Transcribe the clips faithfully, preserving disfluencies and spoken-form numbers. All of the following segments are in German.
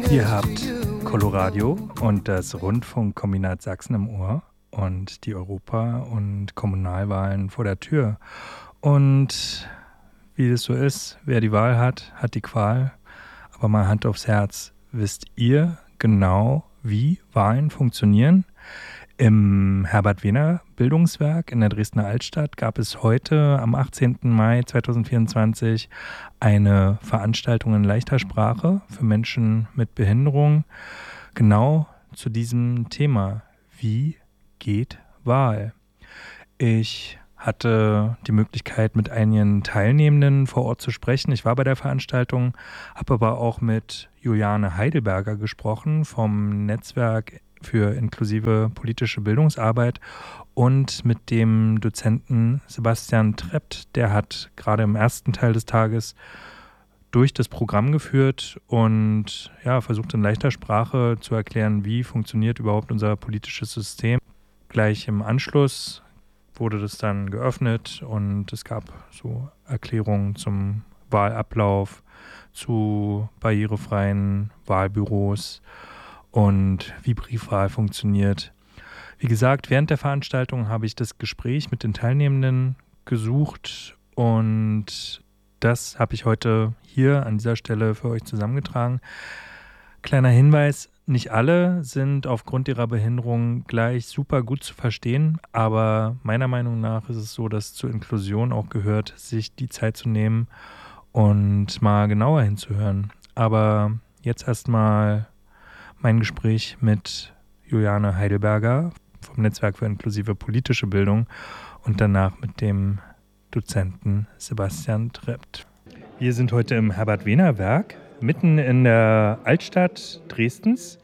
Ihr habt Coloradio und das Rundfunkkombinat Sachsen im Ohr und die Europa- und Kommunalwahlen vor der Tür. Und wie es so ist, wer die Wahl hat, hat die Qual. Aber mal Hand aufs Herz, wisst ihr genau, wie Wahlen funktionieren? Im Herbert-Wehner Bildungswerk in der Dresdner Altstadt gab es heute am achtzehnten Mai zweitausendvierundzwanzig eine Veranstaltung in leichter Sprache für Menschen mit Behinderung, genau zu diesem Thema. Wie geht Wahl? Ich hatte die Möglichkeit, mit einigen Teilnehmenden vor Ort zu sprechen. Ich war bei der Veranstaltung, habe aber auch mit Juliane Heidelberger gesprochen vom Netzwerk für inklusive politische Bildungsarbeit und mit dem Dozenten Sebastian Treppt. Der hat gerade im ersten Teil des Tages durch das Programm geführt und ja, versucht in leichter Sprache zu erklären, wie funktioniert überhaupt unser politisches System. Gleich im Anschluss wurde das dann geöffnet und es gab so Erklärungen zum Wahlablauf, zu barrierefreien Wahlbüros und wie Briefwahl funktioniert. Wie gesagt, während der Veranstaltung habe ich das Gespräch mit den Teilnehmenden gesucht und das habe ich heute hier an dieser Stelle für euch zusammengetragen. Kleiner Hinweis, nicht alle sind aufgrund ihrer Behinderung gleich super gut zu verstehen, aber meiner Meinung nach ist es so, dass zur Inklusion auch gehört, sich die Zeit zu nehmen und mal genauer hinzuhören. Aber jetzt erstmal mein Gespräch mit Juliane Heidelberger vom Netzwerk für inklusive politische Bildung und danach mit dem Dozenten Sebastian Treppt. Wir sind heute im Herbert-Wehner Werk, mitten in der Altstadt Dresdens.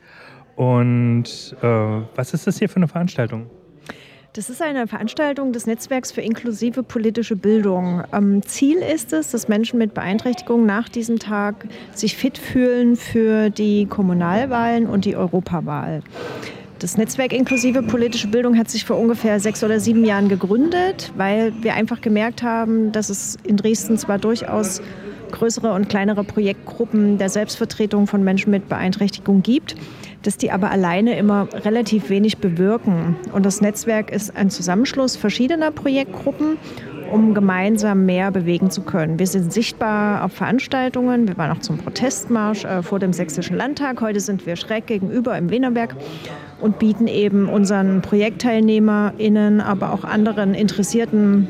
Und äh, was ist das hier für eine Veranstaltung? Das ist eine Veranstaltung des Netzwerks für inklusive politische Bildung. Ähm, Ziel ist es, dass Menschen mit Beeinträchtigung nach diesem Tag sich fit fühlen für die Kommunalwahlen und die Europawahl. Das Netzwerk inklusive politische Bildung hat sich vor ungefähr sechs oder sieben Jahren gegründet, weil wir einfach gemerkt haben, dass es in Dresden zwar durchaus größere und kleinere Projektgruppen der Selbstvertretung von Menschen mit Beeinträchtigung gibt, dass die aber alleine immer relativ wenig bewirken. Und das Netzwerk ist ein Zusammenschluss verschiedener Projektgruppen, um gemeinsam mehr bewegen zu können. Wir sind sichtbar auf Veranstaltungen. Wir waren auch zum Protestmarsch äh, vor dem Sächsischen Landtag. Heute sind wir schräg gegenüber im Wehnerberg und bieten eben unseren ProjektteilnehmerInnen, aber auch anderen interessierten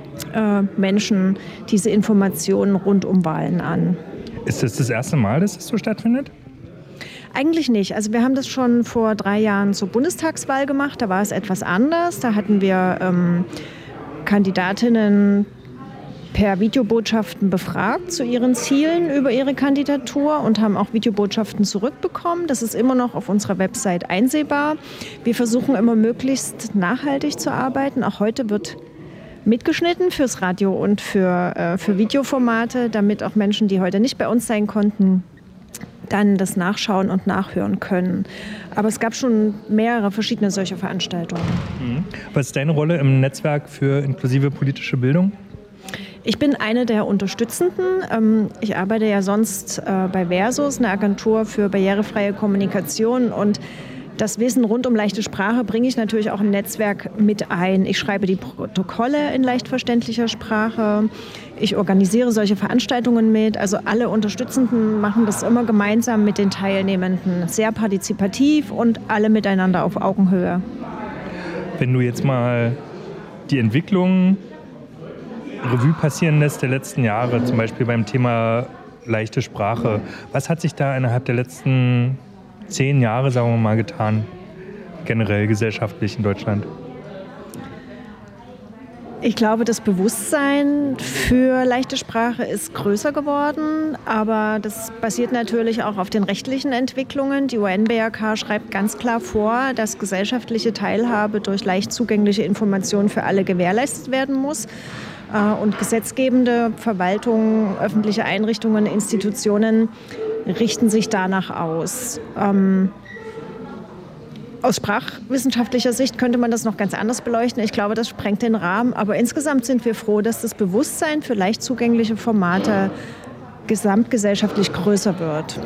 äh, Menschen diese Informationen rund um Wahlen an. Ist das das erste Mal, dass das so stattfindet? Eigentlich nicht. Also wir haben das schon vor drei Jahren zur Bundestagswahl gemacht. Da war es etwas anders. Da hatten wir ähm, Kandidatinnen per Videobotschaften befragt zu ihren Zielen über ihre Kandidatur und haben auch Videobotschaften zurückbekommen. Das ist immer noch auf unserer Website einsehbar. Wir versuchen immer möglichst nachhaltig zu arbeiten. Auch heute wird mitgeschnitten fürs Radio und für, äh, für Videoformate, damit auch Menschen, die heute nicht bei uns sein konnten, dann das nachschauen und nachhören können. Aber es gab schon mehrere verschiedene solcher Veranstaltungen. Was ist deine Rolle im Netzwerk für inklusive politische Bildung? Ich bin eine der Unterstützenden. Ich arbeite ja sonst bei Versus, eine Agentur für barrierefreie Kommunikation, und das Wissen rund um leichte Sprache bringe ich natürlich auch im Netzwerk mit ein. Ich schreibe die Protokolle in leicht verständlicher Sprache. Ich organisiere solche Veranstaltungen mit. Also alle Unterstützenden machen das immer gemeinsam mit den Teilnehmenden. Sehr partizipativ und alle miteinander auf Augenhöhe. Wenn du jetzt mal die Entwicklung Revue passieren lässt der letzten Jahre, zum Beispiel beim Thema leichte Sprache, was hat sich da innerhalb der letzten zehn Jahre, sagen wir mal, getan, generell gesellschaftlich in Deutschland? Ich glaube, das Bewusstsein für leichte Sprache ist größer geworden, aber das basiert natürlich auch auf den rechtlichen Entwicklungen. Die U N B R K schreibt ganz klar vor, dass gesellschaftliche Teilhabe durch leicht zugängliche Informationen für alle gewährleistet werden muss. Und gesetzgebende Verwaltungen, öffentliche Einrichtungen, Institutionen richten sich danach aus. Ähm, aus sprachwissenschaftlicher Sicht könnte man das noch ganz anders beleuchten. Ich glaube, das sprengt den Rahmen. Aber insgesamt sind wir froh, dass das Bewusstsein für leicht zugängliche Formate gesamtgesellschaftlich größer wird.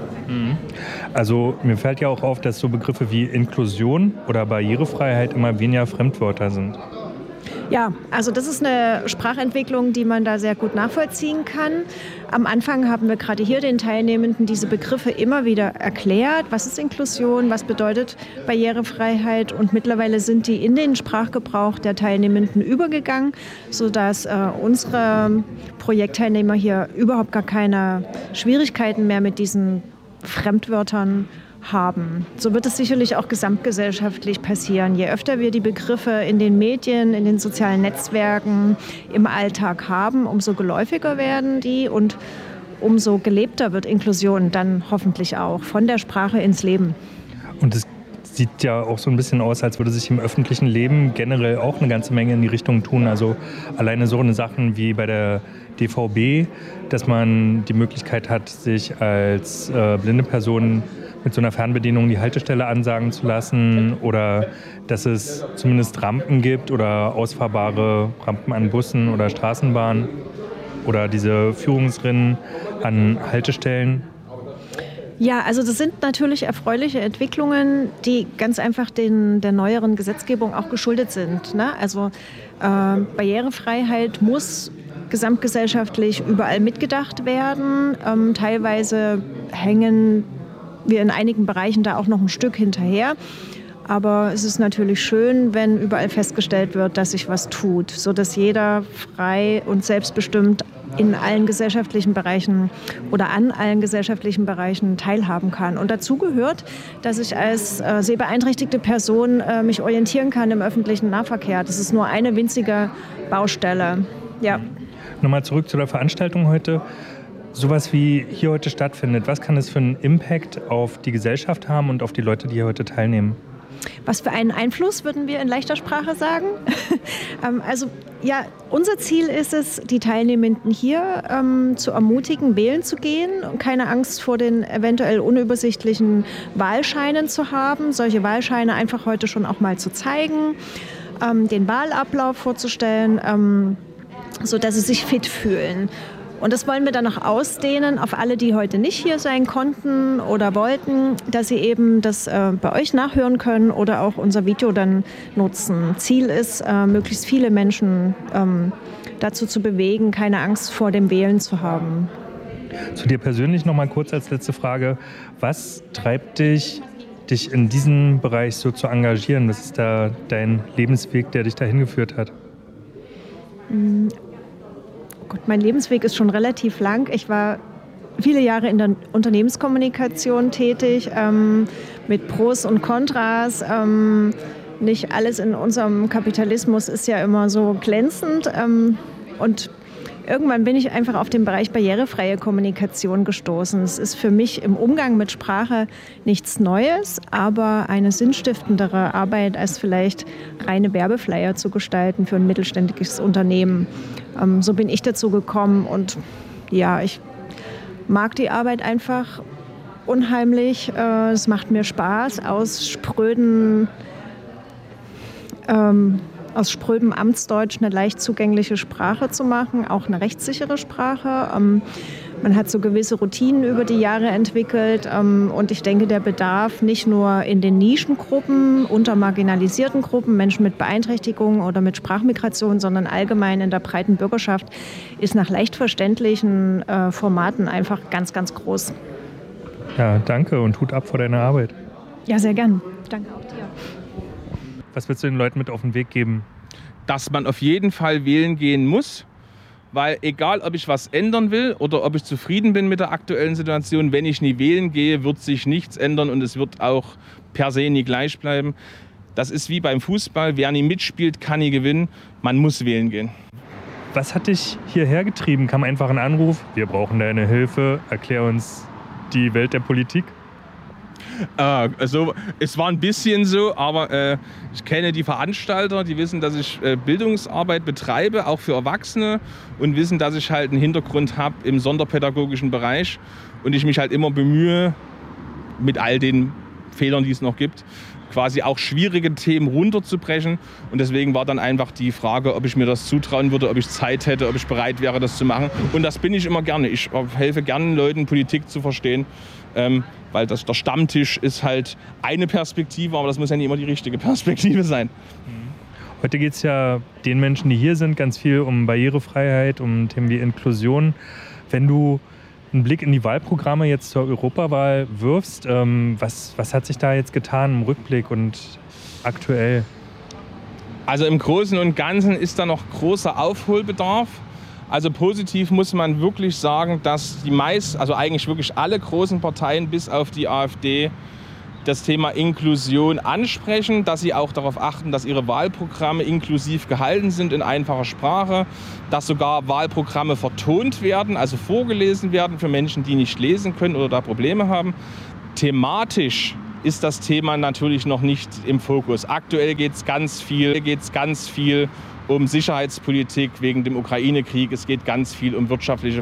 Also mir fällt ja auch auf, dass so Begriffe wie Inklusion oder Barrierefreiheit immer weniger Fremdwörter sind. Ja, also das ist eine Sprachentwicklung, die man da sehr gut nachvollziehen kann. Am Anfang haben wir gerade hier den Teilnehmenden diese Begriffe immer wieder erklärt. Was ist Inklusion? Was bedeutet Barrierefreiheit? Und mittlerweile sind die in den Sprachgebrauch der Teilnehmenden übergegangen, sodass äh, unsere Projektteilnehmer hier überhaupt gar keine Schwierigkeiten mehr mit diesen Fremdwörtern haben. So wird es sicherlich auch gesamtgesellschaftlich passieren. Je öfter wir die Begriffe in den Medien, in den sozialen Netzwerken, im Alltag haben, umso geläufiger werden die und umso gelebter wird Inklusion dann hoffentlich auch von der Sprache ins Leben. Und es sieht ja auch so ein bisschen aus, als würde sich im öffentlichen Leben generell auch eine ganze Menge in die Richtung tun. Also alleine so eine Sachen wie bei der D V B, dass man die Möglichkeit hat, sich als äh, blinde Person mit so einer Fernbedienung die Haltestelle ansagen zu lassen oder dass es zumindest Rampen gibt oder ausfahrbare Rampen an Bussen oder Straßenbahnen oder diese Führungsrinnen an Haltestellen. Ja, also das sind natürlich erfreuliche Entwicklungen, die ganz einfach den, der neueren Gesetzgebung auch geschuldet sind, ne? Also äh, Barrierefreiheit muss gesamtgesellschaftlich überall mitgedacht werden. Ähm, teilweise hängen wir in einigen Bereichen da auch noch ein Stück hinterher. Aber es ist natürlich schön, wenn überall festgestellt wird, dass sich was tut, sodass jeder frei und selbstbestimmt in allen gesellschaftlichen Bereichen oder an allen gesellschaftlichen Bereichen teilhaben kann. Und dazu gehört, dass ich als äh, sehbeeinträchtigte Person äh, mich orientieren kann im öffentlichen Nahverkehr. Das ist nur eine winzige Baustelle. Ja. Nochmal zurück zu der Veranstaltung heute. Sowas wie hier heute stattfindet, was kann das für einen Impact auf die Gesellschaft haben und auf die Leute, die hier heute teilnehmen? Was für einen Einfluss, würden wir in leichter Sprache sagen? Also ja, unser Ziel ist es, die Teilnehmenden hier ähm, zu ermutigen, wählen zu gehen und keine Angst vor den eventuell unübersichtlichen Wahlscheinen zu haben, solche Wahlscheine einfach heute schon auch mal zu zeigen, ähm, den Wahlablauf vorzustellen, ähm, sodass sie sich fit fühlen. Und das wollen wir dann noch ausdehnen auf alle, die heute nicht hier sein konnten oder wollten, dass sie eben das äh, bei euch nachhören können oder auch unser Video dann nutzen. Ziel ist, äh, möglichst viele Menschen ähm, dazu zu bewegen, keine Angst vor dem Wählen zu haben. Zu dir persönlich noch mal kurz als letzte Frage. Was treibt dich, dich in diesem Bereich so zu engagieren? Was ist da dein Lebensweg, der dich dahin geführt hat? Mhm. Gut, mein Lebensweg ist schon relativ lang. Ich war viele Jahre in der Unternehmenskommunikation tätig, ähm, mit Pros und Kontras. Ähm, nicht alles in unserem Kapitalismus ist ja immer so glänzend. Ähm, und irgendwann bin ich einfach auf den Bereich barrierefreie Kommunikation gestoßen. Es ist für mich im Umgang mit Sprache nichts Neues, aber eine sinnstiftendere Arbeit als vielleicht reine Werbeflyer zu gestalten für ein mittelständisches Unternehmen. Ähm, so bin ich dazu gekommen und ja, ich mag die Arbeit einfach unheimlich. Äh, es macht mir Spaß, aus spröden ähm, aus sprödem Amtsdeutsch eine leicht zugängliche Sprache zu machen, auch eine rechtssichere Sprache. Ähm, man hat so gewisse Routinen über die Jahre entwickelt ähm, und ich denke, der Bedarf nicht nur in den Nischengruppen, unter marginalisierten Gruppen, Menschen mit Beeinträchtigungen oder mit Sprachmigration, sondern allgemein in der breiten Bürgerschaft ist nach leicht verständlichen äh, Formaten einfach ganz, ganz groß. Ja, danke und Hut ab vor deiner Arbeit. Ja, sehr gern. Danke auch dir. Was willst du den Leuten mit auf den Weg geben? Dass man auf jeden Fall wählen gehen muss, weil egal, ob ich was ändern will oder ob ich zufrieden bin mit der aktuellen Situation, wenn ich nie wählen gehe, wird sich nichts ändern und es wird auch per se nie gleich bleiben. Das ist wie beim Fußball, wer nie mitspielt, kann nie gewinnen. Man muss wählen gehen. Was hat dich hierher getrieben? Kam einfach ein Anruf, wir brauchen deine Hilfe, erklär uns die Welt der Politik? Äh, also es war ein bisschen so, aber äh, ich kenne die Veranstalter, die wissen, dass ich äh, Bildungsarbeit betreibe, auch für Erwachsene und wissen, dass ich halt einen Hintergrund habe im sonderpädagogischen Bereich und ich mich halt immer bemühe, mit all den Fehlern, die es noch gibt, quasi auch schwierige Themen runterzubrechen. Und deswegen war dann einfach die Frage, ob ich mir das zutrauen würde, ob ich Zeit hätte, ob ich bereit wäre, das zu machen. Und das bin ich immer gerne. Ich helfe gerne Leuten, Politik zu verstehen, ähm, weil das, der Stammtisch ist halt eine Perspektive, aber das muss ja nicht immer die richtige Perspektive sein. Heute geht es ja den Menschen, die hier sind, ganz viel um Barrierefreiheit, um Themen wie Inklusion. Wenn du einen Blick in die Wahlprogramme jetzt zur Europawahl wirfst, ähm, was, was hat sich da jetzt getan im Rückblick und aktuell? Also im Großen und Ganzen ist da noch großer Aufholbedarf. Also positiv muss man wirklich sagen, dass die meisten, also eigentlich wirklich alle großen Parteien bis auf die AfD das Thema Inklusion ansprechen, dass sie auch darauf achten, dass ihre Wahlprogramme inklusiv gehalten sind in einfacher Sprache, dass sogar Wahlprogramme vertont werden, also vorgelesen werden für Menschen, die nicht lesen können oder da Probleme haben. Thematisch ist das Thema natürlich noch nicht im Fokus. Aktuell geht es ganz viel, geht's ganz viel um Sicherheitspolitik wegen dem Ukraine-Krieg. Es geht ganz viel um wirtschaftliche